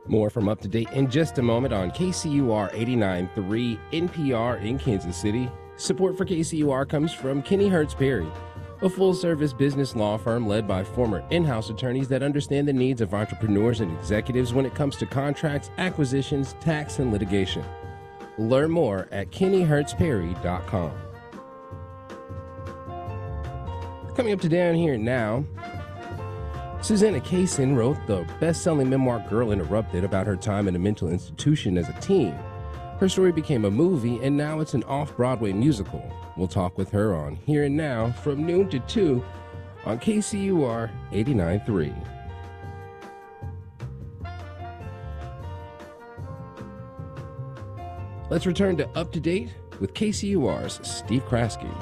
More from Up to Date in just a moment on KCUR 89.3 NPR in Kansas City. Support for KCUR comes from Kenny Hertz Perry, a full-service business law firm led by former in-house attorneys that understand the needs of entrepreneurs and executives when it comes to contracts, acquisitions, tax, and litigation. Learn more at kennyhertzperry.com. Coming up to Down Here Now, Susanna Kaysen wrote the best-selling memoir Girl Interrupted about her time in a mental institution as a teen. Her story became a movie, and now it's an off-Broadway musical. We'll talk with her on Here and Now from noon to 2 on KCUR 89.3. Let's return to Up to Date with KCUR's Steve Kraske.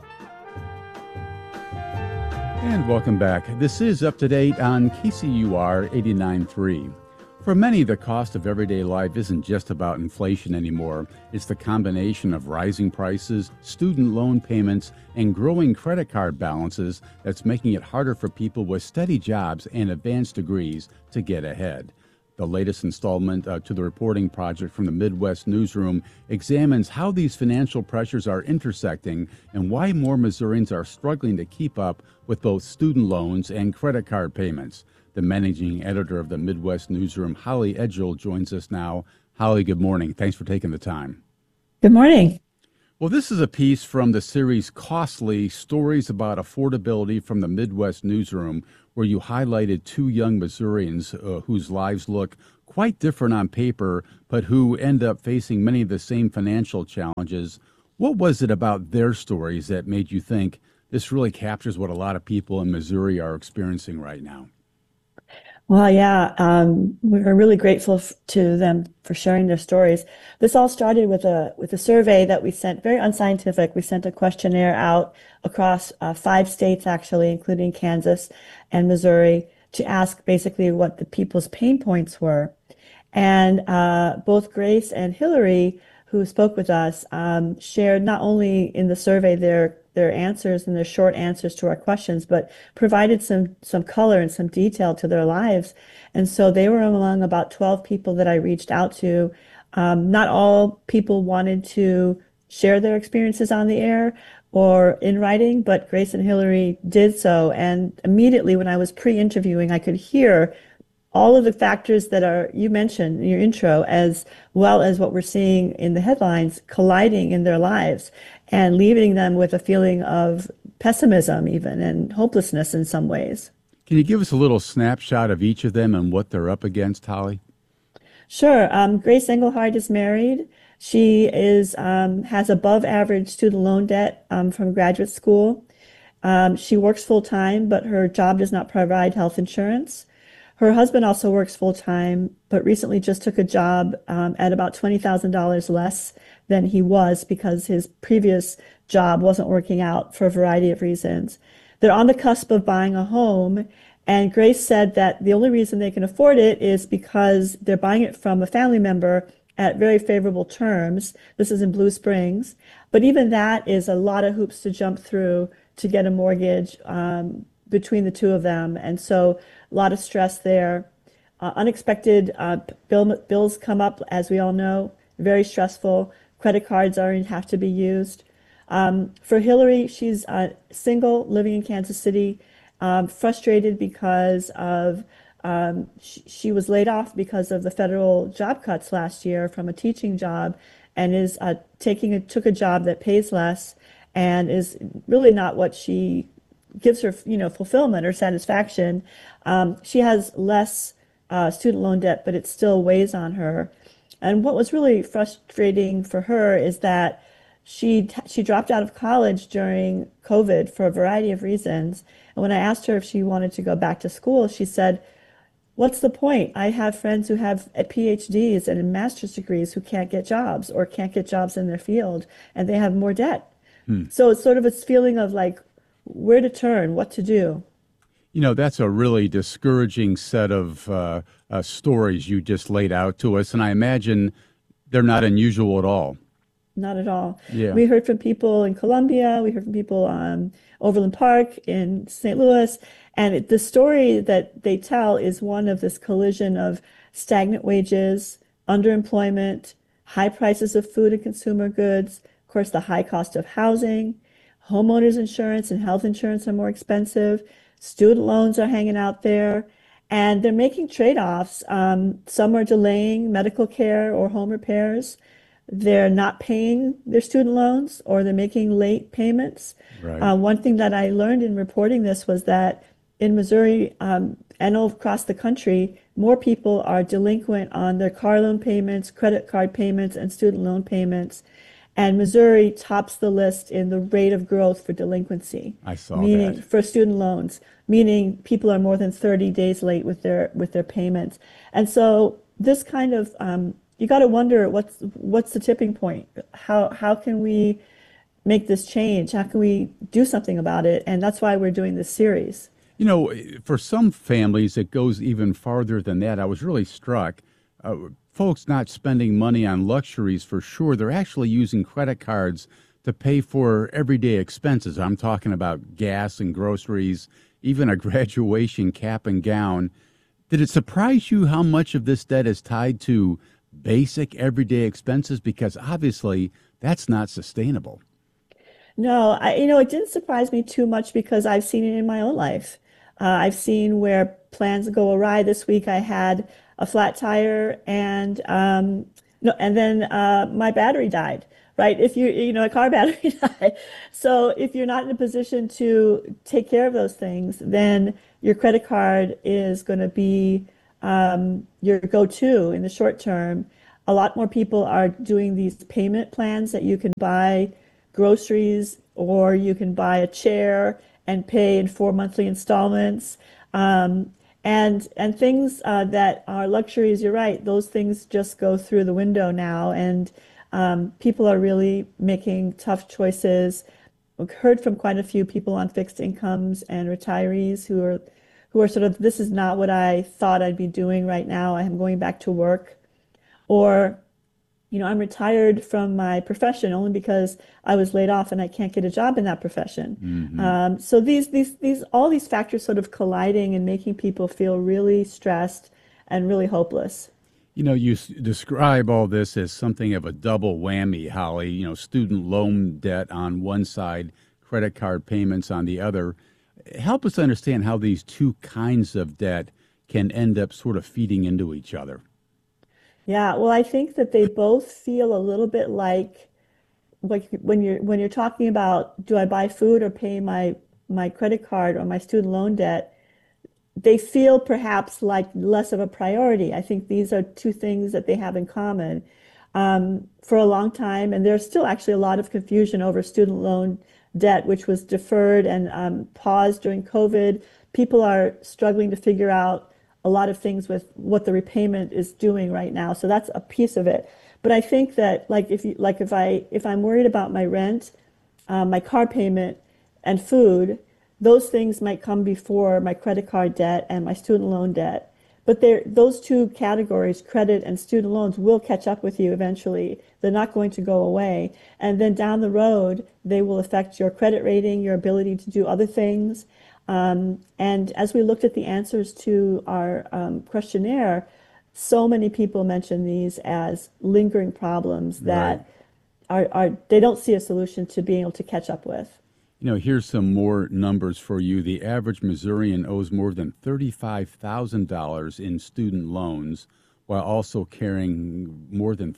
And welcome back. This is Up to Date on KCUR 89.3. For many, the cost of everyday life isn't just about inflation anymore. It's the combination of rising prices, student loan payments, and growing credit card balances that's making it harder for people with steady jobs and advanced degrees to get ahead. The latest installment to the reporting project from the Midwest Newsroom examines how these financial pressures are intersecting and why more Missourians are struggling to keep up with both student loans and credit card payments. The managing editor of the Midwest Newsroom, Holly Edgell, joins us now. Holly, good morning. Thanks for taking the time. Good morning. Well, this is a piece from the series Costly, Stories About Affordability from the Midwest Newsroom, where you highlighted two young Missourians whose lives look quite different on paper, but who end up facing many of the same financial challenges. What was it about their stories that made you think this really captures what a lot of people in Missouri are experiencing right now? Well, yeah, we're really grateful to them for sharing their stories. This all started with a survey that we sent, very unscientific. We sent a questionnaire out across 5 states, actually, including Kansas and Missouri, to ask basically what the people's pain points were. And both Grace and Hillary, who spoke with us, shared not only in the survey their answers and their short answers to our questions, but provided some color and some detail to their lives. And so they were among about 12 people that I reached out to. Not all people wanted to share their experiences on the air or in writing, but Grace and Hillary did so. And immediately when I was pre-interviewing, I could hear all of the factors that you mentioned in your intro, as well as what we're seeing in the headlines, colliding in their lives and leaving them with a feeling of pessimism even and hopelessness in some ways. Can you give us a little snapshot of each of them and what they're up against, Holly? Sure. Grace Engelhardt is married. She has above average student loan debt from graduate school. She works full time, but her job does not provide health insurance. Her husband also works full-time, but recently just took a job at about $20,000 less than he was because his previous job wasn't working out for a variety of reasons. They're on the cusp of buying a home, and Grace said that the only reason they can afford it is because they're buying it from a family member at very favorable terms. This is in Blue Springs. But even that is a lot of hoops to jump through to get a mortgage between the two of them. And so a lot of stress there. Unexpected bills come up, as we all know, very stressful. Credit cards have to be used. For Hillary, she's single, living in Kansas City, frustrated because of she was laid off because of the federal job cuts last year from a teaching job, and is took a job that pays less and is really not what she gives her, fulfillment or satisfaction. She has less student loan debt, but it still weighs on her. And what was really frustrating for her is that she dropped out of college during COVID for a variety of reasons. And when I asked her if she wanted to go back to school, she said, "What's the point? I have friends who have PhDs and master's degrees who can't get jobs or can't get jobs in their field, and they have more debt." So it's sort of a feeling of like, where to turn, what to do. That's a really discouraging set of stories you just laid out to us, and I imagine they're not unusual at all. Not at all. Yeah. We heard from people in Columbia, we heard from people Overland Park in St. Louis, The story that they tell is one of this collision of stagnant wages, underemployment, high prices of food and consumer goods, of course, the high cost of housing, homeowners insurance and health insurance are more expensive, student loans are hanging out there, and they're making trade-offs. Some are delaying medical care or home repairs. They're not paying their student loans or they're making late payments. Right. One thing that I learned in reporting this was that in Missouri and across the country, more people are delinquent on their car loan payments, credit card payments, and student loan payments. And Missouri tops the list in the rate of growth for delinquency, I saw meaning that. for student loans, meaning people are more than 30 days late with their payments. And so this kind of you got to wonder what's the tipping point? How can we make this change? How can we do something about it? And that's why we're doing this series. You know, for some families, it goes even farther than that. I was really struck. Folks not spending money on luxuries for sure. They're actually using credit cards to pay for everyday expenses. I'm talking about gas and groceries, even a graduation cap and gown. Did it surprise you how much of this debt is tied to basic everyday expenses? Because obviously that's not sustainable. No, it didn't surprise me too much because I've seen it in my own life. I've seen where plans go awry. This week I had a flat tire and no, and then my battery died. Right? If a car battery died. So if you're not in a position to take care of those things, then your credit card is going to be your go-to in the short term. A lot more people are doing these payment plans that you can buy groceries or you can buy a chair and pay in 4 monthly installments. And things that are luxuries, you're right, those things just go through the window now. And people are really making tough choices. I've heard from quite a few people on fixed incomes and retirees who are sort of, this is not what I thought I'd be doing right now. I am going back to work. Or I'm retired from my profession only because I was laid off and I can't get a job in that profession. So all these factors sort of colliding and making people feel really stressed and really hopeless. You know, you describe all this as something of a double whammy, Holly. You know, student loan debt on one side, credit card payments on the other. Help us understand how these two kinds of debt can end up sort of feeding into each other. Yeah, well, I think that they both feel a little bit like when you're talking about do I buy food or pay my credit card or my student loan debt, they feel perhaps like less of a priority. I think these are two things that they have in common. For a long time, and there's still actually a lot of confusion over student loan debt, which was deferred and paused during COVID. People are struggling to figure out a lot of things with what the repayment is doing right now. So that's a piece of it. But I think that if I'm worried about my rent, my car payment, and food, those things might come before my credit card debt and my student loan debt. But those two categories, credit and student loans, will catch up with you eventually. They're not going to go away. And then down the road, they will affect your credit rating, your ability to do other things. And as we looked at the answers to our questionnaire, so many people mention these as lingering problems that are they don't see a solution to being able to catch up with. You know, here's some more numbers for you. The average Missourian owes more than $35,000 in student loans while also carrying more than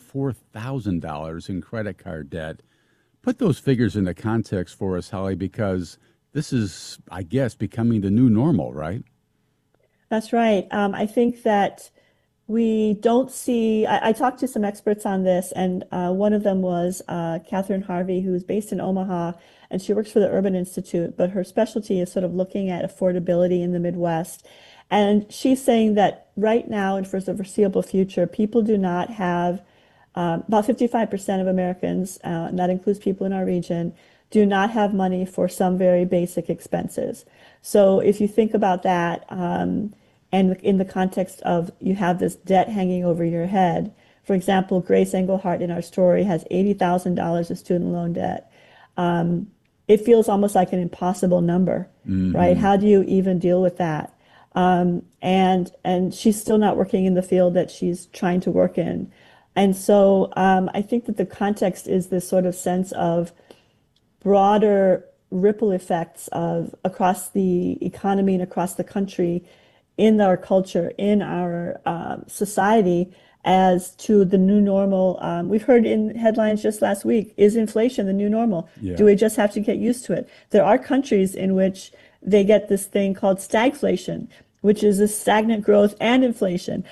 $4,000 in credit card debt. Put those figures into context for us, Holly, because this is, I guess, becoming the new normal, right? That's right. I think that we don't see, I talked to some experts on this, and one of them was Catherine Harvey, who's based in Omaha, and she works for the Urban Institute, but her specialty is sort of looking at affordability in the Midwest. And she's saying that right now and for the foreseeable future, people do not have, about 55% of Americans, and that includes people in our region, do not have money for some very basic expenses. So if you think about that, and in the context of you have this debt hanging over your head, for example, Grace Engelhardt in our story has $80,000 of student loan debt. it feels almost like an impossible number, right? Hmm. How do you even deal with that? And she's still not working in the field that she's trying to work in. And so I think that the context is this sort of sense of broader ripple effects of across the economy and across the country, in our culture, in our society, as to the new normal. We've heard in headlines just last week, is inflation the new normal? Do Yeah. we just have to get used to it? There are countries in which they get this thing called stagflation, which is a stagnant growth and inflation.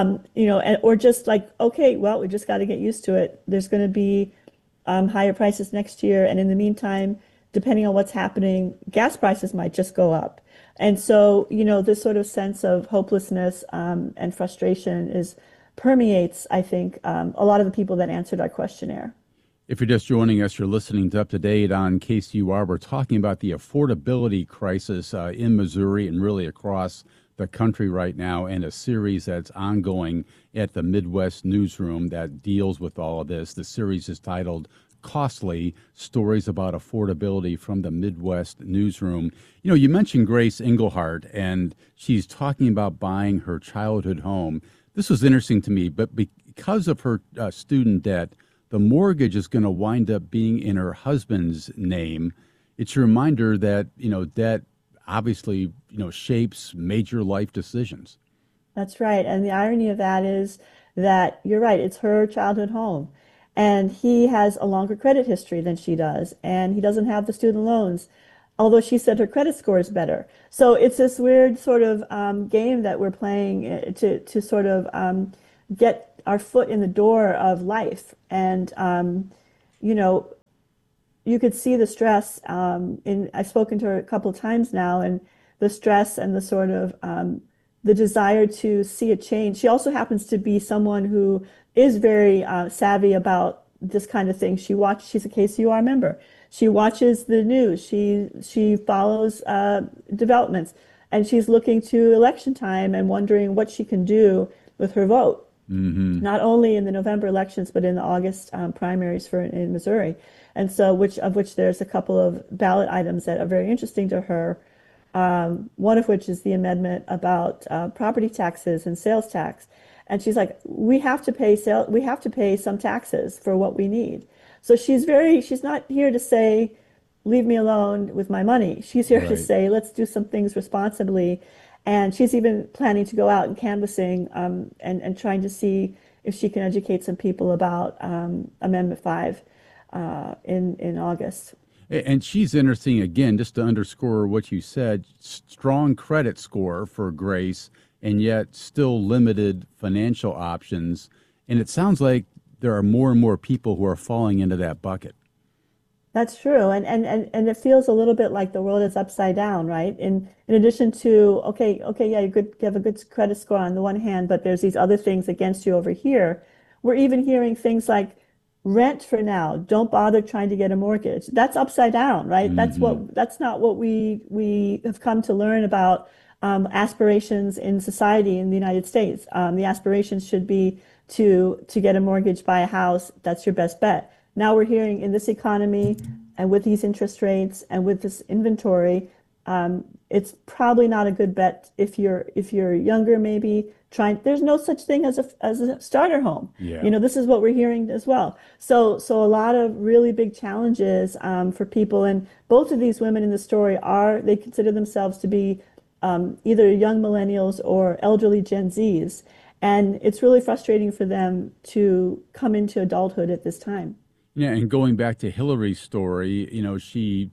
Or just like, okay, well, we just got to get used to it. There's going to be higher prices next year. And in the meantime, depending on what's happening, gas prices might just go up. And so, this sort of sense of hopelessness and frustration permeates, I think, a lot of the people that answered our questionnaire. If you're just joining us, you're listening to Up to Date on KCUR. We're talking about the affordability crisis in Missouri and really across the country right now, and a series that's ongoing at the Midwest Newsroom that deals with all of this. The series is titled Costly: Stories About Affordability from the Midwest Newsroom. You mentioned Grace Engelhardt, and she's talking about buying her childhood home. This was interesting to me, but because of her student debt, the mortgage is going to wind up being in her husband's name. It's a reminder that, debt obviously, shapes major life decisions. That's right. And the irony of that is that you're right, it's her childhood home. And he has a longer credit history than she does. And he doesn't have the student loans, although she said her credit score is better. So it's this weird sort of game that we're playing to sort of get our foot in the door of life. And, you know, you could see the stress I've spoken to her a couple of times now, and the stress and the sort of the desire to see a change. She also happens to be someone who is very savvy about this kind of thing. She's a KCUR member. She watches the news. She follows developments, and she's looking to election time and wondering what she can do with her vote, Hmm. not only in the November elections, but in the August primaries in Missouri. And so, which there's a couple of ballot items that are very interesting to her. One of which is the amendment about property taxes and sales tax. And she's like, we have to pay some taxes for what we need. So she's not here to say, leave me alone with my money. She's here to Right. say, let's do some things responsibly. And she's even planning to go out and canvassing and trying to see if she can educate some people about Amendment 5 in August. And she's interesting, again, just to underscore what you said, strong credit score for Grace, and yet still limited financial options. And it sounds like there are more and more people who are falling into that bucket. That's true. And it feels a little bit like the world is upside down, right? In addition to, okay, yeah, you have a good credit score on the one hand, but there's these other things against you over here. We're even hearing things like rent for now. Don't bother trying to get a mortgage. That's upside down, right? Hmm. That's not what we have come to learn about aspirations in society in the United States. The aspirations should be to get a mortgage, buy a house. That's your best bet. Now we're hearing in this economy and with these interest rates and with this inventory, it's probably not a good bet if you're younger, maybe trying. There's no such thing as a starter home. Yeah. This is what we're hearing as well. So a lot of really big challenges for people, and both of these women in the story they consider themselves to be either young millennials or elderly Gen Zs, and it's really frustrating for them to come into adulthood at this time. Yeah, and going back to Hillary's story, she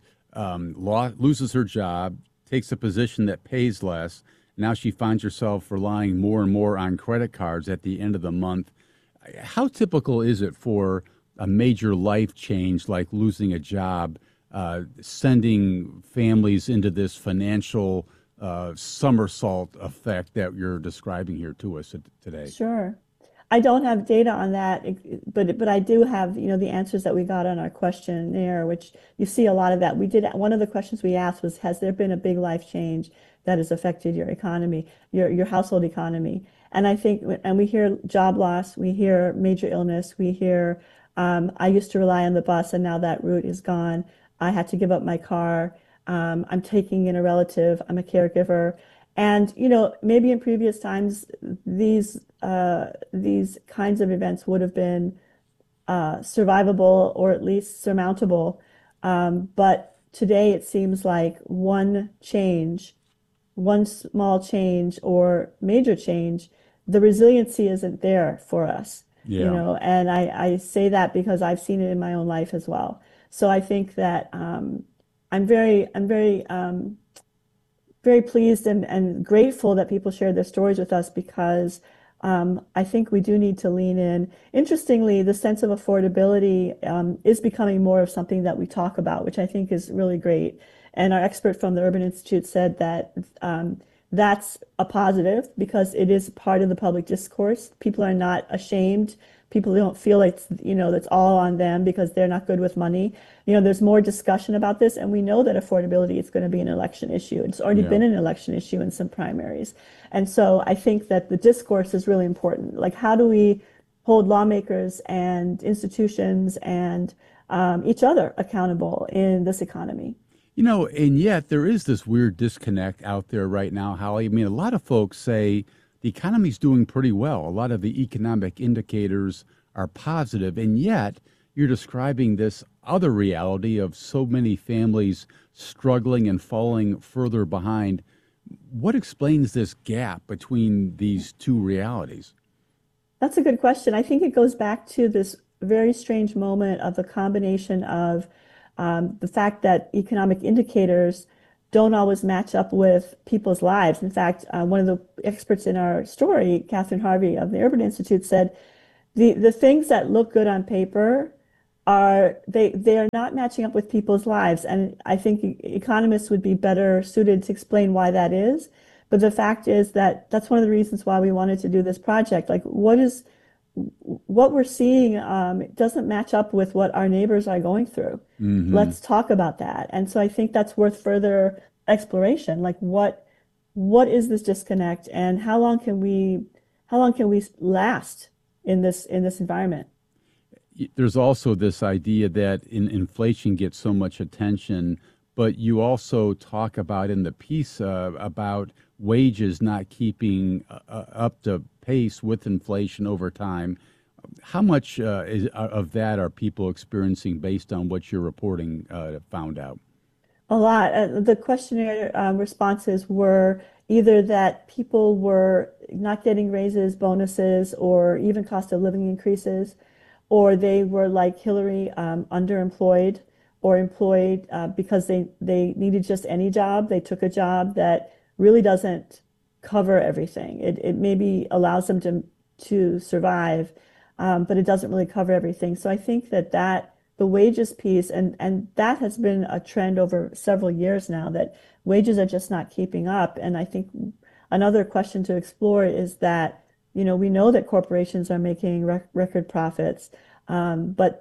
loses her job, takes a position that pays less. Now she finds herself relying more and more on credit cards at the end of the month. How typical is it for a major life change like losing a job, sending families into this financial somersault effect that you're describing here to us today? Sure. I don't have data on that, but I do have, the answers that we got on our questionnaire, which you see a lot of that. One of the questions we asked was, has there been a big life change that has affected your economy, your household economy? And I think, and we hear job loss, we hear major illness, we hear, I used to rely on the bus and now that route is gone. I had to give up my car. I'm taking in a relative. I'm a caregiver. And, maybe in previous times, these kinds of events would have been survivable or at least surmountable. But today it seems like one small change or major change, the resiliency isn't there for us, Yeah. and I say that because I've seen it in my own life as well. So I think that I'm very pleased and grateful that people share their stories with us because I think we do need to lean in. Interestingly, the sense of affordability is becoming more of something that we talk about, which I think is really great. And our expert from the Urban Institute said that that's a positive because it is part of the public discourse. People are not ashamed. People don't feel like, that's all on them because they're not good with money. There's more discussion about this, and we know that affordability is going to be an election issue. It's already Yeah. been an election issue in some primaries. And so I think that the discourse is really important. Like, how do we hold lawmakers and institutions and each other accountable in this economy? And yet there is this weird disconnect out there right now, Holly. I mean, a lot of folks say the economy's doing pretty well. A lot of the economic indicators are positive, and yet you're describing this other reality of so many families struggling and falling further behind. What explains this gap between these two realities? That's a good question. I think it goes back to this very strange moment of the combination of the fact that economic indicators don't always match up with people's lives. In fact, one of the experts in our story, Catherine Harvey of the Urban Institute, said the things that look good on paper they are not matching up with people's lives. And I think economists would be better suited to explain why that is. But the fact is that that's one of the reasons why we wanted to do this project. Like, what we're seeing doesn't match up with what our neighbors are going through. Hmm. Let's talk about that. And so I think that's worth further exploration. Like, what is this disconnect, and how long can we last in this environment? There's also this idea that inflation gets so much attention, but you also talk about in the piece about wages not keeping up to pace with inflation over time. How much of that are people experiencing based on what your reporting found out? A lot. The questionnaire responses were either that people were not getting raises, bonuses, or even cost of living increases, or they were like Hillary, underemployed or employed because they needed just any job. They took a job that really doesn't cover everything. It maybe allows them to survive, but it doesn't really cover everything. So I think that the wages piece, and that has been a trend over several years now, that wages are just not keeping up. And I think another question to explore is that, we know that corporations are making record profits, but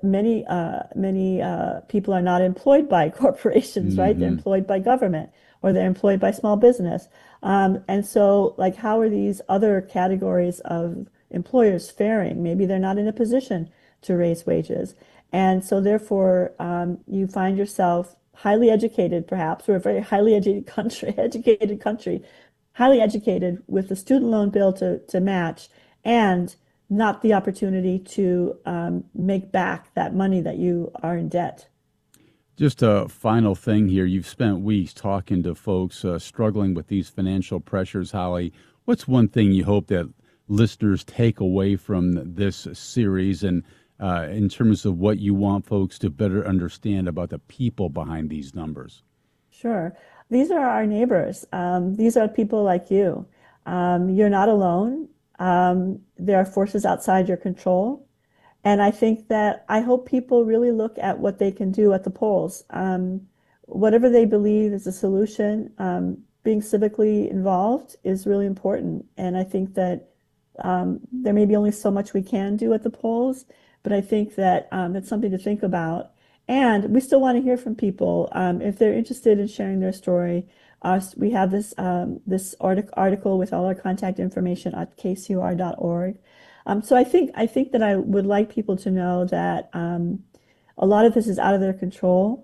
many people are not employed by corporations, right? They're Hmm. employed by government or they're employed by small business. And so, like, how are these other categories of employers faring? Maybe they're not in a position to raise wages. And so, therefore, you find yourself highly educated, perhaps. We're a very highly educated country, highly educated with the student loan bill to match, and not the opportunity to make back that money that you are in debt. Just a final thing here. You've spent weeks talking to folks struggling with these financial pressures, Holly. What's one thing you hope that listeners take away from this series, and in terms of what you want folks to better understand about the people behind these numbers? Sure. These are our neighbors. These are people like you. You're not alone. There are forces outside your control. And I hope people really look at what they can do at the polls. Whatever they believe is a solution, being civically involved is really important. And I think that there may be only so much we can do at the polls, but I think that it's something to think about. And we still want to hear from people if they're interested in sharing their story. We have this article with all our contact information at kcur.org. So I think that I would like people to know that a lot of this is out of their control,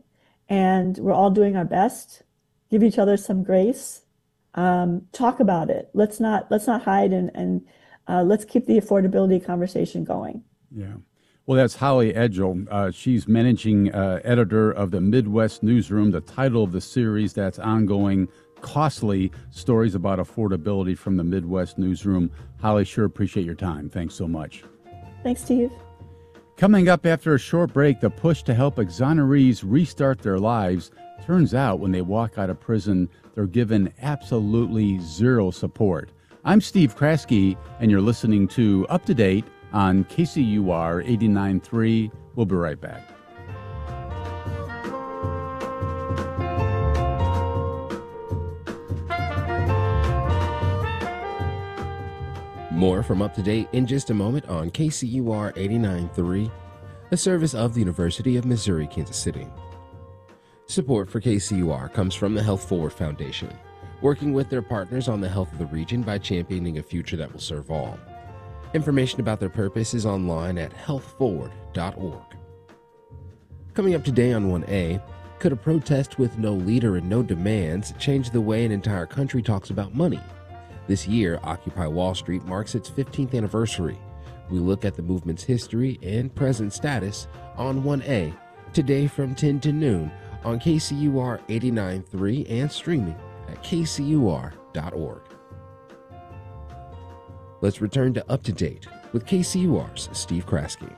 and we're all doing our best. Give each other some grace. Talk about it. Let's not hide and let's keep the affordability conversation going. Yeah. Well, that's Holly Edgell. She's managing editor of the Midwest Newsroom, the title of the series that's ongoing, Costly Stories About Affordability from the Midwest Newsroom. Holly, sure appreciate your time. Thanks so much. Thanks, Steve. Coming up after a short break, the push to help exonerees restart their lives. Turns out when they walk out of prison, they're given absolutely zero support. I'm Steve Kraske, and you're listening to Up to Date on KCUR 89.3. We'll be right back. More from Up to Date in just a moment on KCUR 89.3, a service of the University of Missouri, Kansas City. Support for KCUR comes from the Health Forward Foundation, working with their partners on the health of the region by championing a future that will serve all. Information about their purpose is online at healthforward.org. Coming up today on 1A, could a protest with no leader and no demands change the way an entire country talks about money? This year, Occupy Wall Street marks its 15th anniversary. We look at the movement's history and present status on 1A, today from 10 to noon on KCUR 89.3 and streaming at kcur.org. Let's return to Up to Date with KCUR's Steve Kraske.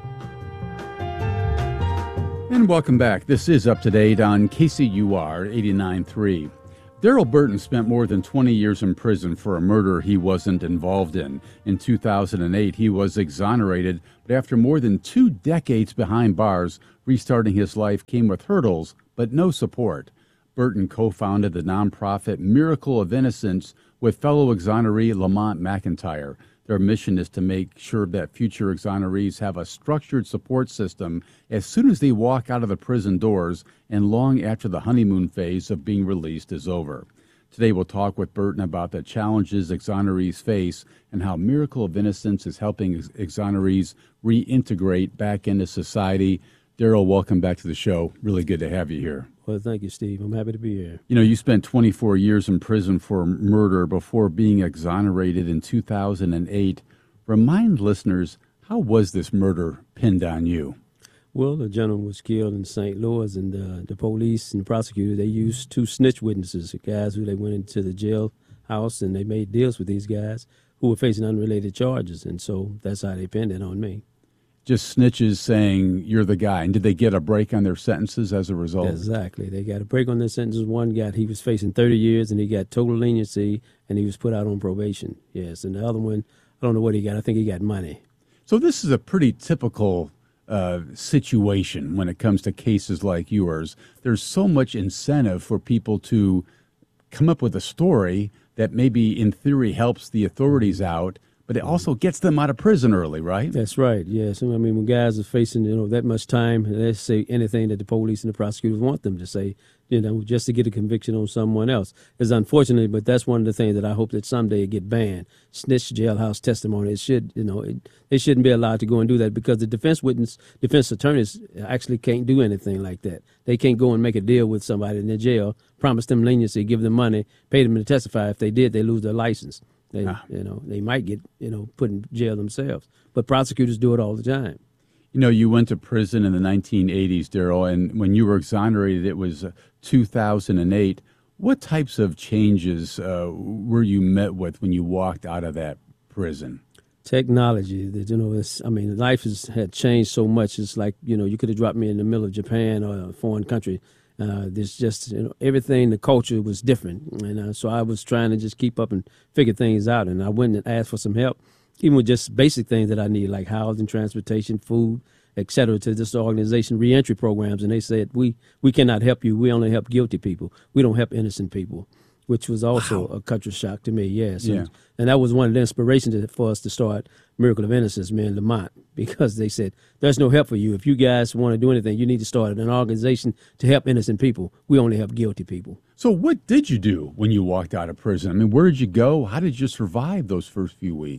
And welcome back. This is Up to Date on KCUR 89.3. Daryl Burton spent more than 20 years in prison for a murder he wasn't involved in. In 2008, he was exonerated, but after more than 2 decades behind bars, restarting his life came with hurdles, but no support. Burton co-founded the nonprofit Miracle of Innocence with fellow exoneree Lamont McIntyre. Their mission is to make sure that future exonerees have a structured support system as soon as they walk out of the prison doors and long after the honeymoon phase of being released is over. Today we'll talk with Burton about the challenges exonerees face and how Miracle of Innocence is helping exonerees reintegrate back into society. Daryl, welcome back to the show. Really good to have you here. Well, thank you, Steve. I'm happy to be here. You know, you spent 24 years in prison for murder before being exonerated in 2008. Remind listeners, how was this murder pinned on you? Well, the gentleman was killed in St. Louis, and the police and the prosecutor, they used 2 snitch witnesses, guys who they went into the jailhouse, and they made deals with these guys who were facing unrelated charges, and so that's how they pinned it on me. Just snitches saying you're the guy. And did they get a break on their sentences as a result? Exactly. They got a break on their sentences. One he was facing 30 years, and he got total leniency, and he was put out on probation. Yes, and the other one, I don't know what he got. I think he got money. So this is a pretty typical situation when it comes to cases like yours. There's so much incentive for people to come up with a story that maybe in theory helps the authorities out, but it also gets them out of prison early, right? That's right, yes. I mean, when guys are facing, that much time, they say anything that the police and the prosecutors want them to say, just to get a conviction on someone else. It's unfortunate, but that's one of the things that I hope that someday it get banned. Snitch jailhouse testimony. It should, they shouldn't be allowed to go and do that because the defense attorneys actually can't do anything like that. They can't go and make a deal with somebody in the jail, promise them leniency, give them money, pay them to testify. If they did, they lose their license. They might get, put in jail themselves. But prosecutors do it all the time. You went to prison in the 1980s, Daryl, and when you were exonerated, it was 2008. What types of changes were you met with when you walked out of that prison? Technology, life had changed so much. It's like, you could have dropped me in the middle of Japan or a foreign country. There's just, everything, the culture was different. And so I was trying to just keep up and figure things out. And I went and asked for some help, even with just basic things that I need, like housing, transportation, food, et cetera, to this organization, reentry programs. And they said, we cannot help you. We only help guilty people. We don't help innocent people, which was also a culture shock to me, yes. Yeah. And that was one of the inspirations for us to start Miracle of Innocence, me and Lamont, because they said, there's no help for you. If you guys want to do anything, you need to start an organization to help innocent people. We only help guilty people. So what did you do when you walked out of prison? I mean, where did you go? How did you survive those first few weeks?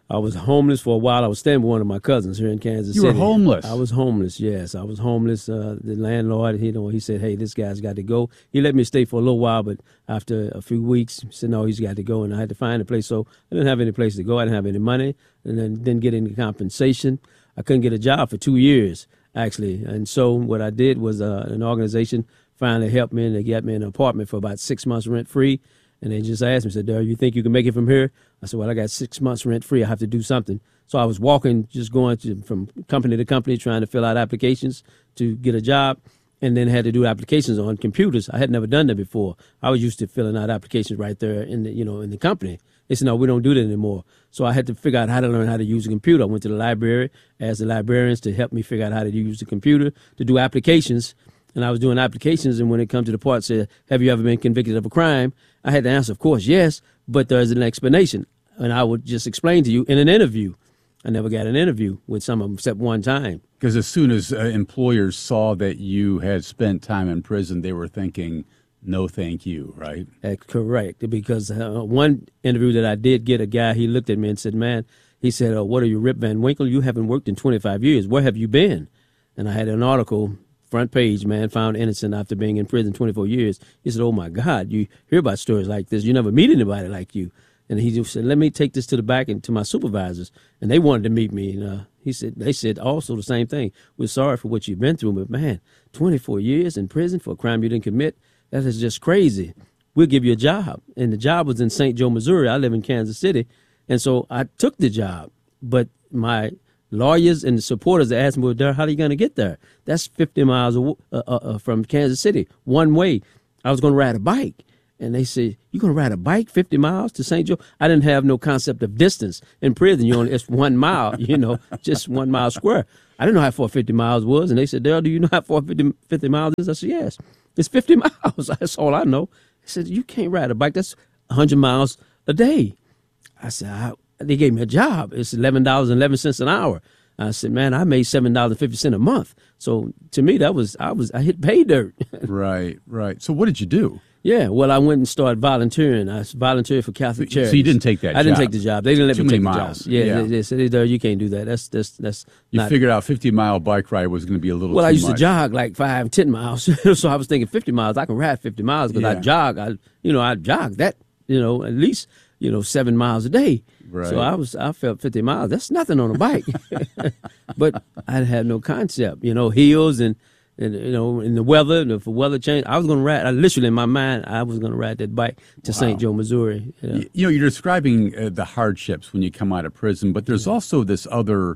I was homeless for a while. I was staying with one of my cousins here in Kansas City. You were homeless? I was homeless, yes. I was homeless. The landlord, he said, hey, this guy's got to go. He let me stay for a little while, but after a few weeks, he said, no, he's got to go. And I had to find a place. So I didn't have any place to go. I didn't have any money, and then didn't get any compensation. I couldn't get a job for 2 years, actually. And so what I did was an organization finally helped me, and they got me an apartment for about 6 months rent-free. And they just asked me, said, Daryl, you think you can make it from here? I said, well, I got 6 months rent-free. I have to do something. So I was walking, just going from company to company, trying to fill out applications to get a job, and then had to do applications on computers. I had never done that before. I was used to filling out applications right there in the company. They said, no, we don't do that anymore. So I had to figure out how to learn how to use a computer. I went to the library, asked the librarians to help me figure out how to use the computer to do applications. And I was doing applications, and when it comes to the part that said, have you ever been convicted of a crime? I had to answer, of course, yes, but there's an explanation. And I would just explain to you in an interview. I never got an interview with some of them except one time. Because as soon as employers saw that you had spent time in prison, they were thinking, no, thank you, right? That's correct. Because one interview that I did get, a guy, he looked at me and said, man, he said, what are you, Rip Van Winkle? You haven't worked in 25 years. Where have you been? And I had an article, front page, man, found innocent after being in prison 24 years. He said, oh, my God, you hear about stories like this. You never meet anybody like you. And he just said, let me take this to the back and to my supervisors. And they wanted to meet me. And they said also the same thing. We're sorry for what you've been through, but, man, 24 years in prison for a crime you didn't commit, that is just crazy. We'll give you a job. And the job was in St. Joe, Missouri. I live in Kansas City. And so I took the job. But my lawyers and the supporters asked me, well, Daryl, how are you going to get there? That's 50 miles from Kansas City, one way. I was going to ride a bike. And they said, you're going to ride a bike 50 miles to St. Joe? I didn't have no concept of distance. In prison, it's 1 mile, just 1 mile square. I didn't know how far 50 miles was. And they said, Daryl, do you know how far 50 miles is? I said, yes, it's 50 miles. That's all I know. They said, you can't ride a bike. That's 100 miles a day. I said, they gave me a job. It's $11.11 an hour. I said, man, I made $7.50 a month. So to me, I hit pay dirt. Right. So what did you do? Yeah, well, I went and started volunteering. I volunteered for Catholic Charities. So you didn't take that job? I didn't take the job. They didn't let me take the job. Yeah. They said, you can't do that. That's you figured out 50-mile bike ride was going to be a little Well, too I used much. to jog like 5, 10 miles. So I was thinking 50 miles. I can ride 50 miles because I jog. I jog that, at least, 7 miles a day. Right. So I felt 50 miles. That's nothing on a bike. But I had no concept, hills and in the weather, if the weather changed, I was going to ride. Literally in my mind, I was going to ride that bike to St. Joe, Missouri. You're describing the hardships when you come out of prison, but there's also this other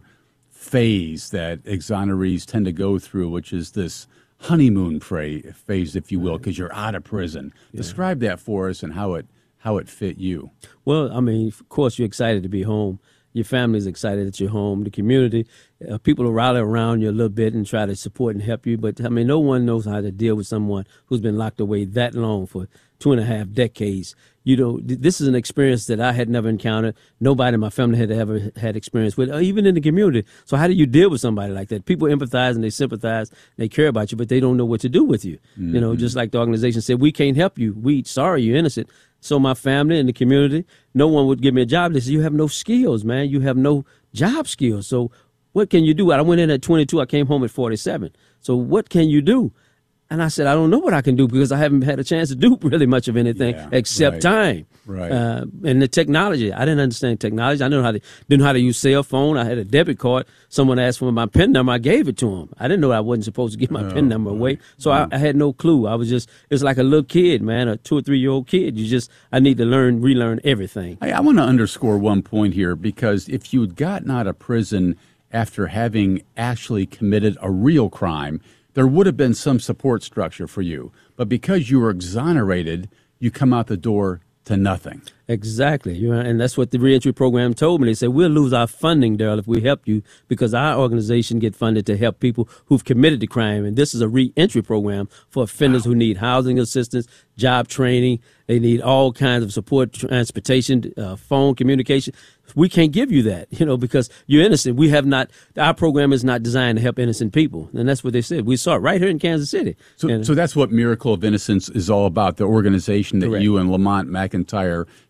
phase that exonerees tend to go through, which is this honeymoon phase, if you will, because you're out of prison. Yeah. Describe that for us and how it fit you. Well, I mean, of course, you're excited to be home. Your family's excited that you're home. The community, people will rally around you a little bit and try to support and help you. But, no one knows how to deal with someone who's been locked away that long for 2.5 decades. This is an experience that I had never encountered. Nobody in my family had ever had experience with, or even in the community. So how do you deal with somebody like that? People empathize and they sympathize, and they care about you, but they don't know what to do with you. Mm-hmm. Just like the organization said, we can't help you. Sorry, you're innocent. So my family and the community, no one would give me a job. They said, you have no skills, man. You have no job skills. So what can you do? I went in at 22. I came home at 47. So what can you do? And I said, I don't know what I can do because I haven't had a chance to do really much of anything except time. Right. And the technology. I didn't understand technology. I didn't know how to use cell phone. I had a debit card. Someone asked for my PIN number. I gave it to him. I didn't know I wasn't supposed to give my PIN number away. So I had no clue. I was it was like a little kid, man, a 2 or 3 year old kid. I need to relearn everything. I want to underscore one point here, because if you'd gotten out of prison after having actually committed a real crime, there would have been some support structure for you. But because you were exonerated, you come out the door to nothing. Exactly. And that's what the reentry program told me. They said, we'll lose our funding, Daryl, if we help you, because our organization get funded to help people who've committed the crime. And this is a reentry program for offenders who need housing assistance, job training. They need all kinds of support, transportation, phone communication. We can't give you that, because you're innocent. Our program is not designed to help innocent people. And that's what they said. We saw it right here in Kansas City. So that's what Miracle of Innocence is all about, the organization that you and Lamont McIntyre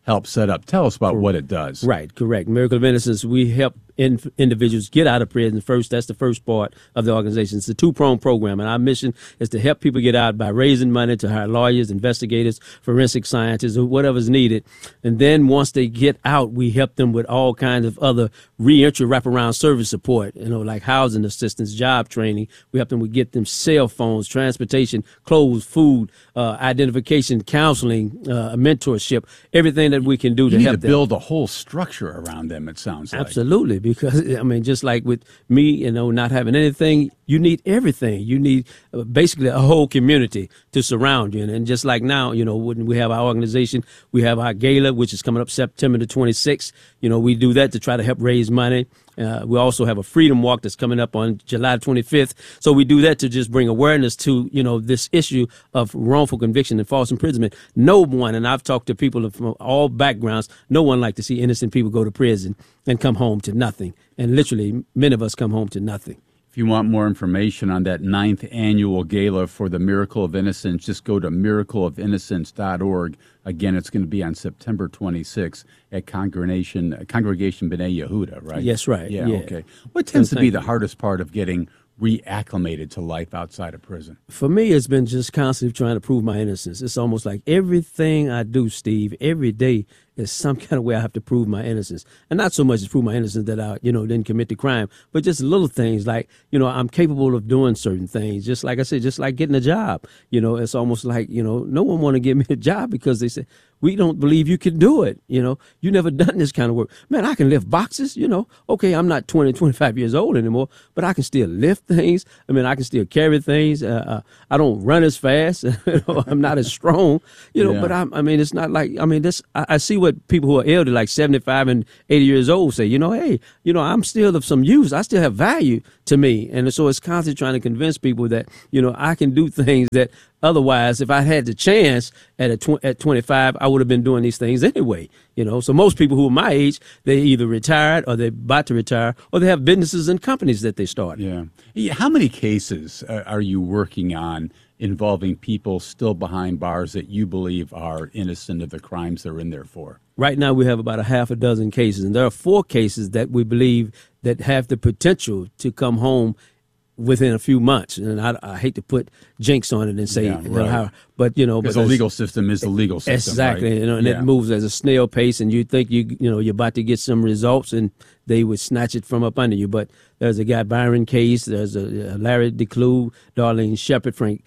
help set up. Tell us about what it does. Right, correct. Miracle of Innocence, we help individuals get out of prison first. That's the first part of the organization. It's a two-pronged program, and our mission is to help people get out by raising money to hire lawyers, investigators, forensic scientists, or whatever's needed. And then once they get out, we help them with all kinds of other reentry wraparound service support, like housing assistance, job training. We help them get them cell phones, transportation, clothes, food, identification, counseling, mentorship, everything that we can do to help them. You need to build a whole structure around them, it sounds like. Absolutely, because, just like with me, not having anything, you need everything. You need basically a whole community to surround you. And just like now, when we have our organization, we have our gala, which is coming up September the 26th. We do that to try to help raise money. We also have a freedom walk that's coming up on July 25th. So we do that to just bring awareness to, this issue of wrongful conviction and false imprisonment. No one, and I've talked to people from all backgrounds, no one like to see innocent people go to prison and come home to nothing. And literally, many of us come home to nothing. If you want more information on that 9th annual gala for the Miracle of Innocence, just go to miracleofinnocence.org. Again, it's going to be on September 26th at Congregation B'nai Yehuda, right? Yes, right. Yeah. Okay. What tends to be the hardest part of getting reacclimated to life outside of prison? For me, it's been just constantly trying to prove my innocence. It's almost like everything I do, Steve, every day is some kind of way I have to prove my innocence. And not so much to prove my innocence that I, didn't commit the crime, but just little things like, I'm capable of doing certain things. Just like I said, just like getting a job. It's almost like, no one want to give me a job because they say, we don't believe you can do it. You never done this kind of work. Man, I can lift boxes, Okay, I'm not 20, 25 years old anymore, but I can still lift things. I can still carry things. I don't run as fast. I'm not as strong, but it's not like, I see what people who are elderly, like 75 and 80 years old say, hey, I'm still of some use. I still have value to me. And so it's constantly trying to convince people that, I can do things that otherwise, if I had the chance at 25, I would have been doing these things anyway. So most people who are my age, they either retired or they're about to retire or they have businesses and companies that they start. Yeah. How many cases are you working on involving people still behind bars that you believe are innocent of the crimes they're in there for? Right now, we have about a half a dozen cases, and there are 4 cases that we believe that have the potential to come home within a few months. And I hate to put jinx on it and say, how, but because the legal system is the legal system, exactly, right? And it moves at a snail pace, and you think you're about to get some results, and they would snatch it from up under you. But there's a guy Byron case, there's a Larry DeClue, Darlene Shepard, Frank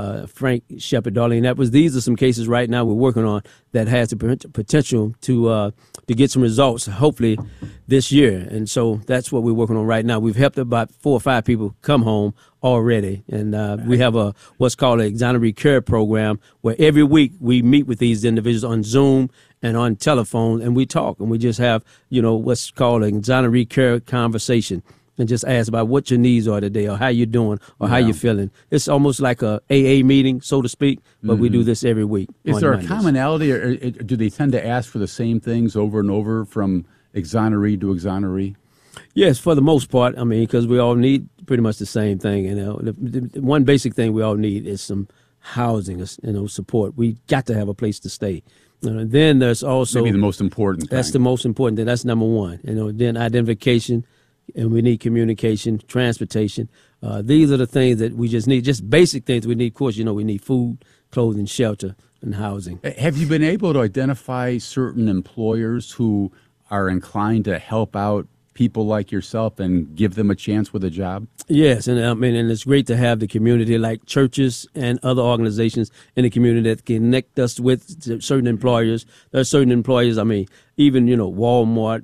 Shepard, Darlene. These are some cases right now we're working on that has the potential to get some results, hopefully this year. And so that's what we're working on right now. We've helped about 4 or 5 people come home already, and we have what's called an exoneree care program where every week we meet with these individuals on Zoom and on telephone, and we talk, and we just have what's called an exoneree care conversation. And just ask about what your needs are today, or how you're doing, or how you're feeling. It's almost like a AA meeting, so to speak, but we do this every week. Is there a commonality, or do they tend to ask for the same things over and over from exoneree to exoneree? Yes, for the most part. Because we all need pretty much the same thing. The one basic thing we all need is some housing, support. We got to have a place to stay. And then there's also maybe the most important thing. That's the most important thing. That's number one. Then identification. And we need communication, transportation. These are the things that we just need, just basic things we need. Of course, we need food, clothing, shelter, and housing. Have you been able to identify certain employers who are inclined to help out people like yourself and give them a chance with a job? Yes, and and it's great to have the community, like churches and other organizations in the community that connect us with certain employers. There are certain employers, even, Walmart,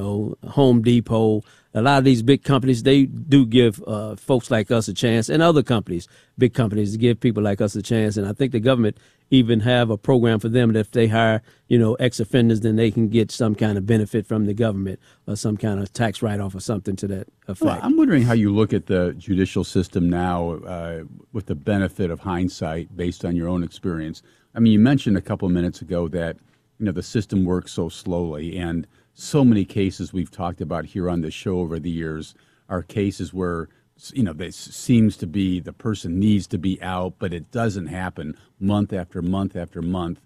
Home Depot, a lot of these big companies, they do give folks like us a chance, and other companies, big companies, give people like us a chance. And I think the government even have a program for them that if they hire, ex-offenders, then they can get some kind of benefit from the government or some kind of tax write-off or something to that effect. Well, I'm wondering how you look at the judicial system now with the benefit of hindsight based on your own experience. You mentioned a couple of minutes ago that, the system works so slowly, and so many cases we've talked about here on the show over the years are cases where, this seems to be the person needs to be out, but it doesn't happen month after month after month.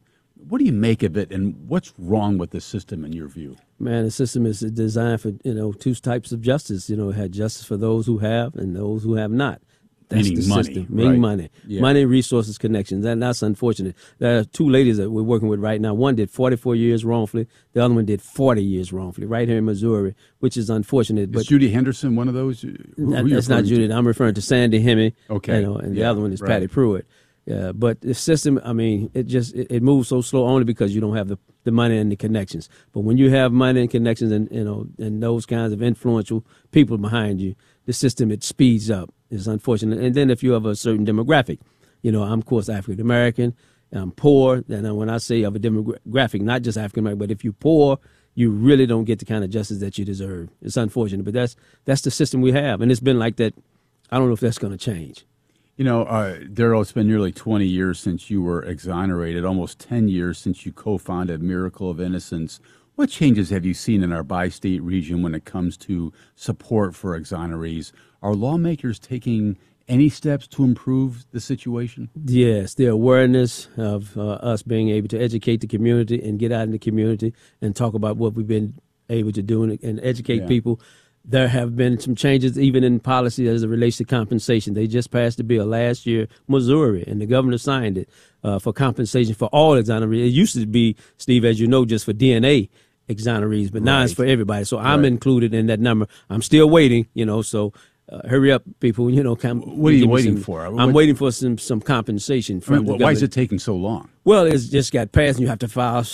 What do you make of it, and what's wrong with the system in your view? Man, the system is designed for, two types of justice. It had justice for those who have and those who have not. That's Meaning the money, system. Meaning right. money. Yeah. Money, resources, connections. And that's unfortunate. There are two ladies that we're working with right now. One did 44 years wrongfully. The other one did 40 years wrongfully, right here in Missouri, which is unfortunate. Is But Judy Henderson one of those? Who that's not Judy. I'm referring to Sandy Hemme. Okay. And the Yeah, other one is right. Patty Pruitt. Yeah, but the system, it moves so slow only because you don't have the money and the connections. But when you have money and connections and those kinds of influential people behind you, the system, it speeds up. It's unfortunate. And then if you have a certain demographic, I'm, of course, African American, I'm poor. Then when I say of a demographic, not just African American, but if you're poor, you really don't get the kind of justice that you deserve. It's unfortunate, but that's the system we have. And it's been like that. I don't know if that's going to change. Darrell, it's been nearly 20 years since you were exonerated, almost 10 years since you co-founded Miracle of Innocence. What changes have you seen in our bi-state region when it comes to support for exonerees? Are lawmakers taking any steps to improve the situation? Yes, the awareness of us being able to educate the community and get out in the community and talk about what we've been able to do and educate people. There have been some changes even in policy as it relates to compensation. They just passed a bill last year, Missouri, and the governor signed it for compensation for all exonerees. It used to be, Steve, as you know, just for DNA exonerees, but now it's for everybody. So I'm included in that number. I'm still waiting, so hurry up, people. What are you waiting for? I'm waiting for some compensation from the government. Why is it taking so long? Well, it's just got passed, and you have to file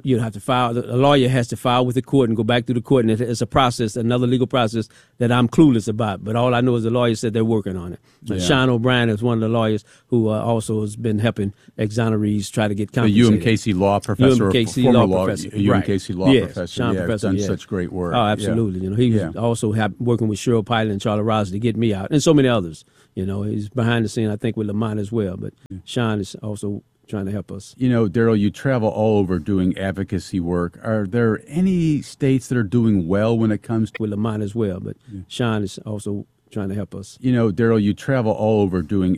a lawyer has to file with the court and go back through the court, and it's a process, another legal process that I'm clueless about. But all I know is the lawyer said they're working on it. Yeah. Sean O'Brien is one of the lawyers who also has been helping exonerees try to get compensated. The UMKC law professor, UMKC law professor. UMKC law yes, professor. Sean Professor, done yes. such great work. Oh, absolutely. He was also working with Cheryl Pilot and Charlie Rosley to get me out, and so many others. He's behind the scene, I think, with Lamont as well. But Sean is also trying to help us. Darrell, you travel all over doing advocacy work. Are there any states that are doing well when it comes to... With Lamont as well, but Sean is also trying to help us. Darrell, you travel all over doing